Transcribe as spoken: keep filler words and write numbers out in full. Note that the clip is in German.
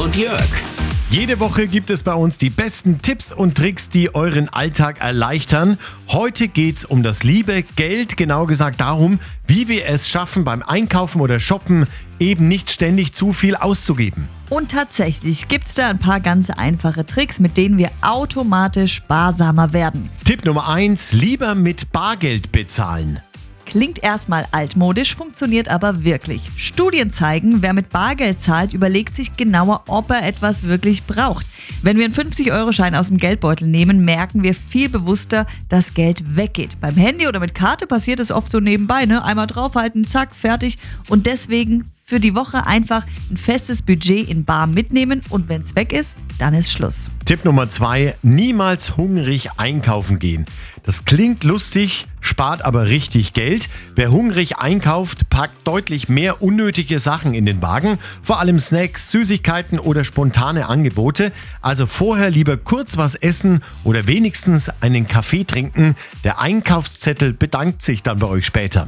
und Jörg. Jede Woche gibt es bei uns die besten Tipps und Tricks, die euren Alltag erleichtern. Heute geht's um das liebe Geld, genau gesagt darum, wie wir es schaffen, beim Einkaufen oder Shoppen eben nicht ständig zu viel auszugeben. Und tatsächlich gibt's da ein paar ganz einfache Tricks, mit denen wir automatisch sparsamer werden. Tipp Nummer eins: lieber mit Bargeld bezahlen. Klingt erstmal altmodisch, funktioniert aber wirklich. Studien zeigen, wer mit Bargeld zahlt, überlegt sich genauer, ob er etwas wirklich braucht. Wenn wir einen fünfzig-Euro-Schein aus dem Geldbeutel nehmen, merken wir viel bewusster, dass Geld weggeht. Beim Handy oder mit Karte passiert es oft so nebenbei, ne? Einmal draufhalten, zack, fertig. Und deswegen für die Woche einfach ein festes Budget in bar mitnehmen und wenn es weg ist, dann ist Schluss. Tipp Nummer zwei: niemals hungrig einkaufen gehen. Das klingt lustig, spart aber richtig Geld. Wer hungrig einkauft, packt deutlich mehr unnötige Sachen in den Wagen, vor allem Snacks, Süßigkeiten oder spontane Angebote. Also vorher lieber kurz was essen oder wenigstens einen Kaffee trinken. Der Einkaufszettel bedankt sich dann bei euch später.